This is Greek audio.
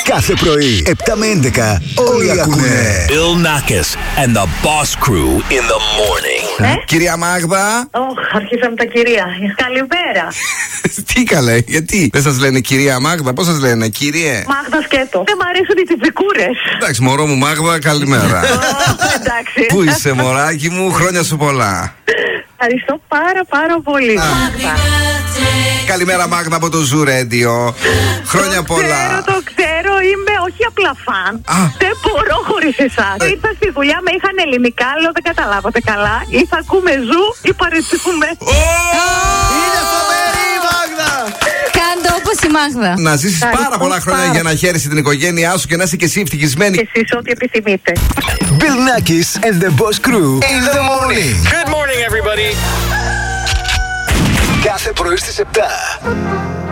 Κάθε πρωί, 7 με 11, όλοι ακούνε. Bill Nackis and the Boss Crew in the morning. Κυρία Μάγδα. Αρχίσαμε τα κυρία. Καλημέρα. Τι καλέ, γιατί δεν σας λένε κυρία Μάγδα, πώς σας λένε, κύριε? Μάγδα σκέτο. Δεν μ' αρέσουν οι τσιτσικούρες. Εντάξει, μωρό μου Μάγδα, καλημέρα. Εντάξει. Πού είσαι, μωράκι μου, χρόνια σου πολλά. Ευχαριστώ πάρα πολύ. Καλημέρα Μάγδα από το Zoo Radio. Χρόνια πολλά. Το ξέρω, είμαι όχι απλά φαν. Δεν μπορώ χωρίς εσάς. Ήρθα στη δουλειά, με είχαν ελληνικά, λέω δεν καταλάβατε καλά. Ή θα ακούμε Ζου ή παρετούμε. Είναι φοβερή η Μάγδα. Κάντε όπως η Μάγδα. Να ζήσεις πάρα πολλά χρόνια για να χαίρεσαι την οικογένειά σου και να είσαι και εσύ ευτυχισμένη. Και εσείς ό,τι επιθυμείτε. Bill Nackis and the Boss Crew in the morning. Good morning, everybody. Κάθε πρωί στις 7.